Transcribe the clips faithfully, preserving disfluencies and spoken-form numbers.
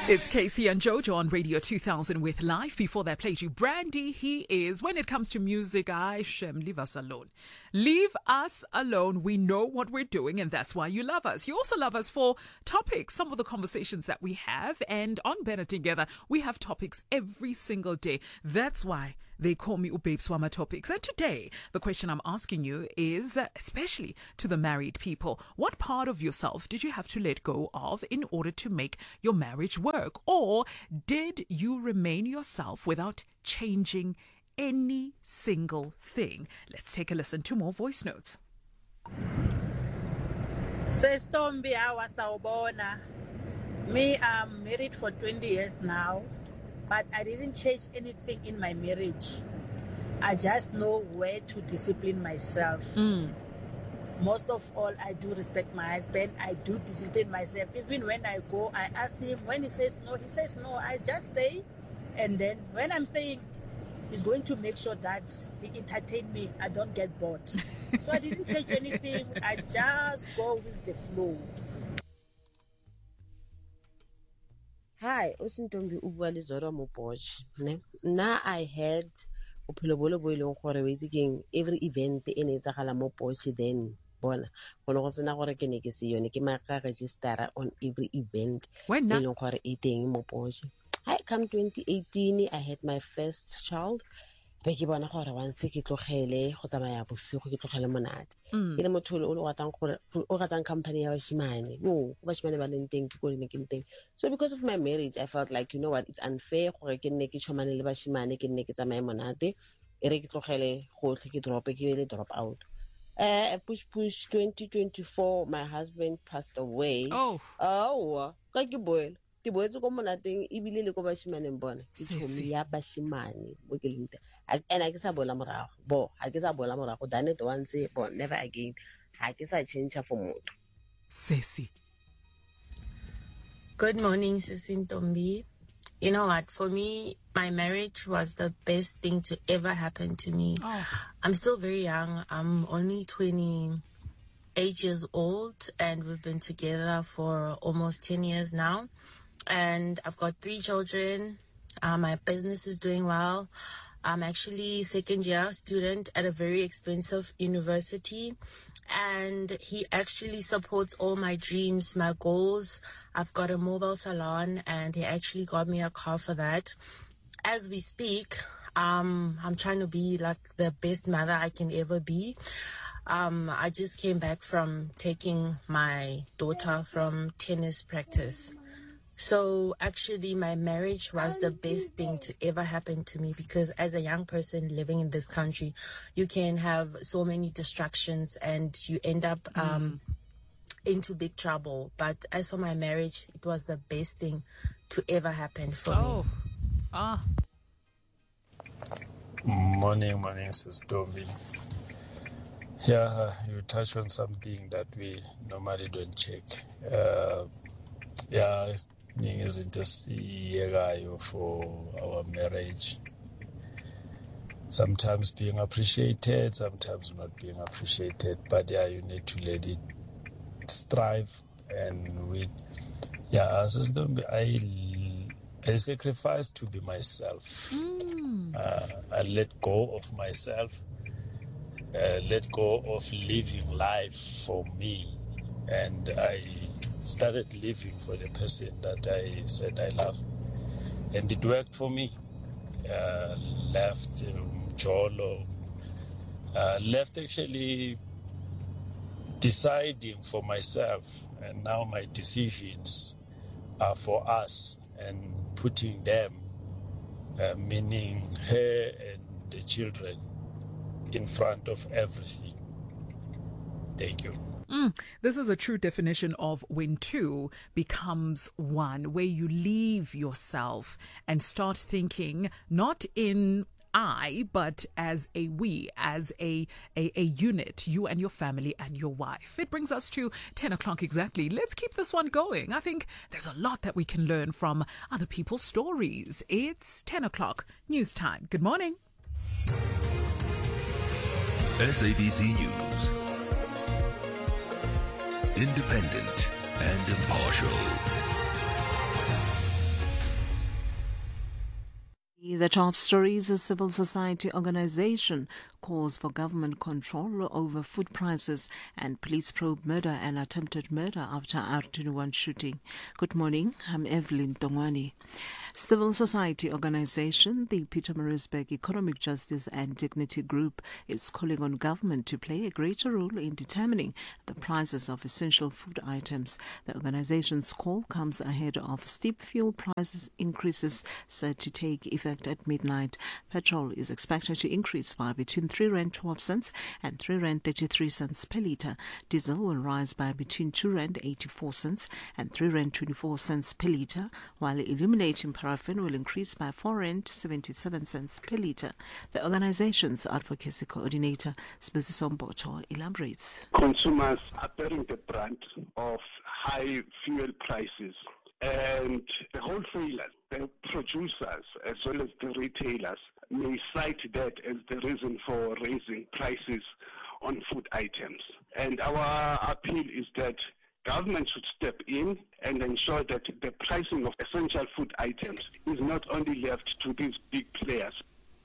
It's Casey and Jojo on Radio two thousand with Life. Before that, played you Brandy. He is, when it comes to music, I Shem, leave us alone. Leave us alone. We know what we're doing, and that's why you love us. You also love us for topics, some of the conversations that we have. And on Better Together, we have topics every single day. That's why they call me Ubabe Swama Topics. And today, the question I'm asking you is, especially to the married people, what part of yourself did you have to let go of in order to make your marriage work? Or did you remain yourself without changing any single thing? Let's take a listen to more voice notes. Says Tombi Awasawbona. Me, I'm married for twenty years now, but I didn't change anything in my marriage. I just know where to discipline myself. Mm. Most of all, I do respect my husband. I do discipline myself. Even when I go, I ask him. When he says no, he says no. I just stay. And then when I'm staying, he's going to make sure that he entertain me. I don't get bored. So I didn't change anything. I just go with the flow. Hi, Osintombi Ubwali Zoro Mopoch. Now I had every event in Izakala Mopoch then. Bona kono go sena gore ke ne ke se yone ke maka register on every event when na le gore e teng mo Porsche. I come twenty eighteen, I had my first child. Be ke bona gore once ke tlogele go tsamaya bosigo ke tlogele monate ke le motho o le ratang gore o ratang company ya bashimane no ba shimane ba leng teng ke go ne ke teng. So because of my marriage, I felt like, you know what, it's unfair gore ke nne ke chomane le bashimane ke nne ke tsamaya monate e re ke tlogele go tle ke drop ke le drop out. Uh, push push twenty twenty-four, my husband passed away. Oh. Oh, ka ke boela. Ke boetse go monateng e bile le go bashimaneng bona. Ke thomi ya bashimane bo ke lente. And I ke sa boela morago. Bo, ha ke sa boela morago. Done it once, bo never again. Ha ke sa change for motho. Sesi. Good morning, Sisintombi. You know what? For me, my marriage was the best thing to ever happen to me. Oh. I'm still very young. I'm only twenty-eight years old, and we've been together for almost ten years now. And I've got three children. Uh, my business is doing well. I'm actually second year student at a very expensive university. And he actually supports all my dreams, my goals. I've got a mobile salon, and he actually got me a car for that. As we speak, um, I'm trying to be like the best mother I can ever be. Um, I just came back from taking my daughter from tennis practice. So actually my marriage was the best thing to ever happen to me, because as a young person living in this country, you can have so many distractions and you end up um, mm. into big trouble. But as for my marriage, it was the best thing to ever happen for oh. me. Ah. Morning, morning, Sister Tombi. Yeah, you touch on something that we normally don't check. Uh, yeah, is just for our marriage. Sometimes being appreciated, sometimes not being appreciated. But yeah, you need to let it strive. And with yeah, I I sacrifice to be myself. Mm. Uh, I let go of myself. Uh, let go of living life for me, and I started living for the person that I said I love, and it worked for me. Uh, left um, Jolo, uh, left actually deciding for myself, and now my decisions are for us and putting them, uh, meaning her and the children, in front of everything. Thank you. Mm, this is a true definition of when two becomes one, where you leave yourself and start thinking not in I, but as a we, as a, a, a unit, you and your family and your wife. It brings us to ten o'clock exactly. Let's keep this one going. I think there's a lot that we can learn from other people's stories. It's ten o'clock, news time. Good morning. S A B C News. Independent and impartial. The top story is a civil society organization calls for government control over food prices and police probe murder and attempted murder after R twenty-one shooting. Good morning, I'm Evelyn Tongwani. Civil society organization, the Pietermaritzburg Economic Justice and Dignity Group, is calling on government to play a greater role in determining the prices of essential food items. The organization's call comes ahead of steep fuel prices increases set to take effect at midnight. Petrol is expected to increase by between three rand twelve cents and three rand thirty-three cents per litre. Diesel will rise by between two rand eighty-four cents and three rand twenty-four cents per litre, while illuminating paraffin will increase by four rand seventy-seven cents per litre. The organization's advocacy coordinator, Sibusiso Mboto, elaborates. Consumers are bearing the brunt of high fuel prices, and the wholesalers, the producers, as well as the retailers may cite that as the reason for raising prices on food items. And our appeal is that government should step in and ensure that the pricing of essential food items is not only left to these big players.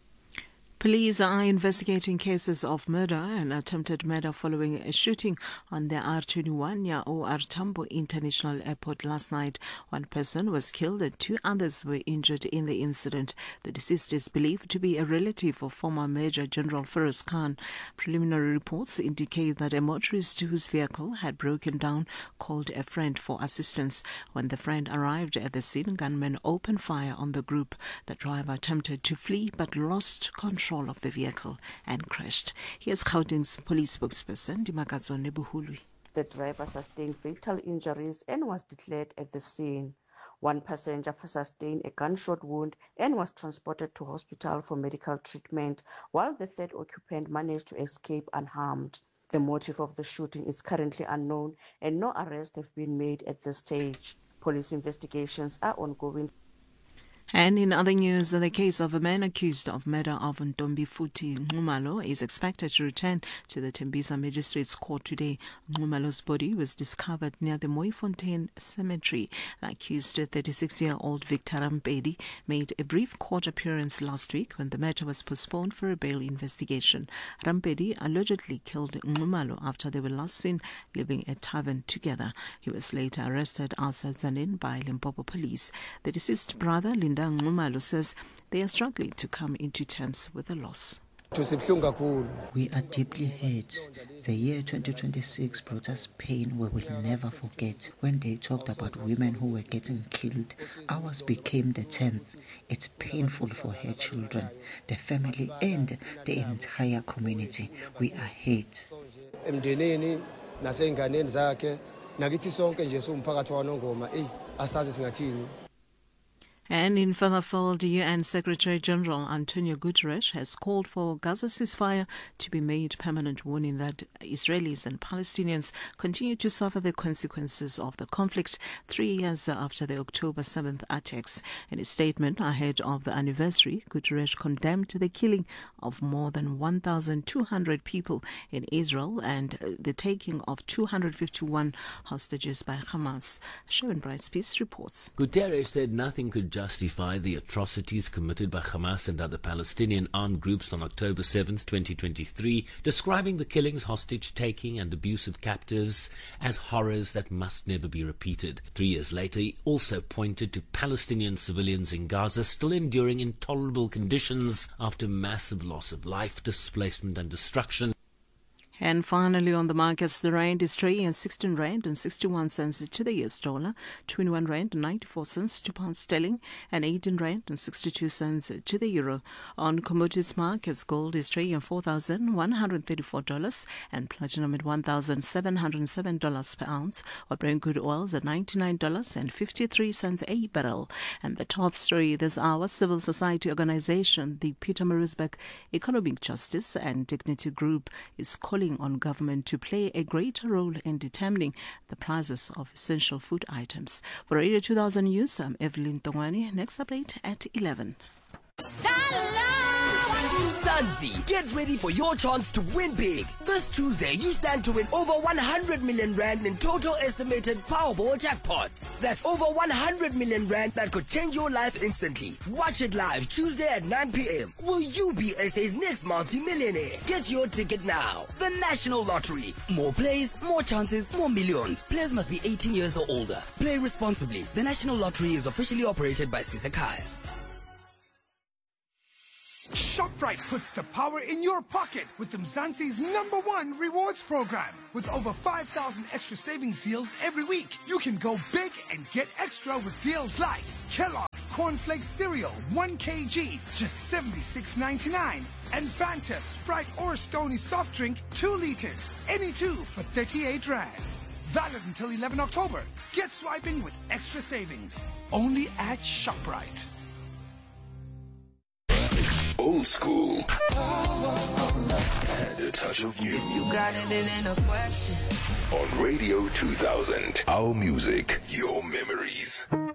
Police are investigating cases of murder and attempted murder following a shooting on the R twenty-one near O R Tambo International Airport last night. One person was killed and two others were injured in the incident. The deceased is believed to be a relative of former Major General Feroz Khan. Preliminary reports indicate that a motorist whose vehicle had broken down called a friend for assistance. When the friend arrived at the scene, gunmen opened fire on the group. The driver attempted to flee but lost control of the vehicle and crashed. Here's Gauteng's police spokesperson, Dimakazo Nebuhului. The driver sustained fatal injuries and was declared at the scene. One passenger sustained a gunshot wound and was transported to hospital for medical treatment, while the third occupant managed to escape unharmed. The motive of the shooting is currently unknown and no arrests have been made at this stage. Police investigations are ongoing. And in other news, the case of a man accused of murder of Ntombi Futhi Nxumalo is expected to return to the Tembisa Magistrates Court today. Nxumalo's body was discovered near the Mooifontein Cemetery. The accused thirty-six-year-old Victor Rampedi made a brief court appearance last week when the matter was postponed for a bail investigation. Rampedi allegedly killed Nxumalo after they were last seen leaving a tavern together. He was later arrested outside Zanin by Limpopo police. The deceased brother, Linda Nxumalo, says they are struggling to come into terms with the loss. We are deeply hurt. The year twenty twenty-six brought us pain we will never forget. When they talked about women who were getting killed, ours became the tenth. It's painful for her children, the family and the entire community. We are hurt. And in further field, U N Secretary General Antonio Guterres has called for Gaza ceasefire to be made permanent, warning that Israelis and Palestinians continue to suffer the consequences of the conflict three years after the October seventh attacks. In a statement ahead of the anniversary, Guterres condemned the killing of more than one thousand two hundred people in Israel and the taking of two hundred fifty-one hostages by Hamas. Sharon Bryce Peace reports. Guterres said nothing could justify the atrocities committed by Hamas and other Palestinian armed groups on October seventh, twenty twenty-three, describing the killings, hostage-taking and abuse of captives as horrors that must never be repeated. Three years later, he also pointed to Palestinian civilians in Gaza still enduring intolerable conditions after massive loss of life, displacement and destruction. And finally, on the markets, the rand is trading at sixteen rand and sixty-one cents to the U S dollar, twenty-one rand and ninety-four cents to pound sterling, and eighteen rand and sixty-two cents to the euro. On commodities markets, gold is trading at four thousand one hundred thirty-four dollars and platinum at one thousand seven hundred seven dollars per ounce, while Brent crude oil is at ninety-nine dollars and fifty-three cents a barrel. And the top story this hour, civil society organization, the Pietermaritzburg Economic Justice and Dignity Group, is calling on government to play a greater role in determining the prices of essential food items. For Radio two thousand News, I'm Evelyn Tongwani. Next update at eleven. Mzansi, get ready for your chance to win big. This Tuesday, you stand to win over one hundred million rand in total estimated Powerball jackpot. That's over one hundred million rand that could change your life instantly. Watch it live Tuesday at nine p.m. Will you be S A's next multi-millionaire? Get your ticket now. The National Lottery. More plays, more chances, more millions. Players must be eighteen years or older. Play responsibly. The National Lottery is officially operated by Sisekaya. ShopRite puts the power in your pocket with Mzansi's number one rewards program. With over five thousand extra savings deals every week, you can go big and get extra with deals like Kellogg's Cornflakes Cereal, one kilogram, just seventy-six ninety-nine. And Fanta, Sprite or Stony Soft Drink, two liters, any two for thirty-eight rand. Valid until eleventh October. Get swiping with extra savings. Only at ShopRite. Old school and a touch of new. If you got it, it ain't a question. On Radio two thousand, our music, your memories.